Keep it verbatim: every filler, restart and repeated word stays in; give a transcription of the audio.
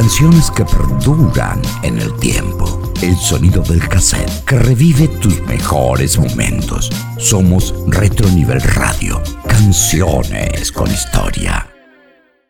Canciones que perduran en el tiempo. El sonido del cassette que revive tus mejores momentos. Somos Retro Nivel Radio. Canciones con historia.